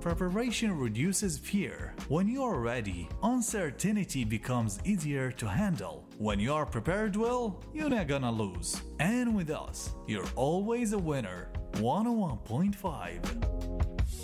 Preparation reduces fear. When you are ready, uncertainty becomes easier to handle. When you are prepared well, you're not gonna lose. And with us, you're always a winner. 101.5